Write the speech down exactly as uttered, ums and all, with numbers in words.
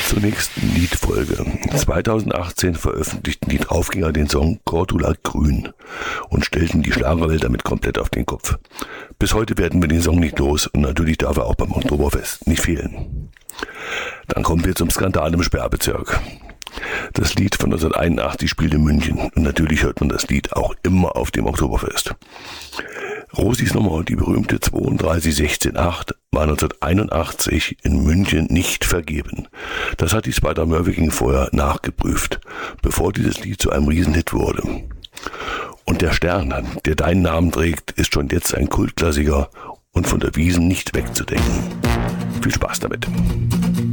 Zur nächsten Liedfolge. zweitausendachtzehn veröffentlichten die Draufgänger den Song Cordula Grün und stellten die Schlagerwelt damit komplett auf den Kopf. Bis heute werden wir den Song nicht los und natürlich darf er auch beim Oktoberfest nicht fehlen. Dann kommen wir zum Skandal im Sperrbezirk. Das Lied von neunzehnhunderteinundachtzig spielt in München und natürlich hört man das Lied auch immer auf dem Oktoberfest. Rosis Nummer, die berühmte zweiunddreißig sechzehn acht, war neunzehnhunderteinundachtzig in München nicht vergeben. Das hat die Spider-Murphy vorher nachgeprüft, bevor dieses Lied zu einem Riesenhit wurde. Und der Stern, der deinen Namen trägt, ist schon jetzt ein Kultklassiker und von der Wiesn nicht wegzudenken. Viel Spaß damit.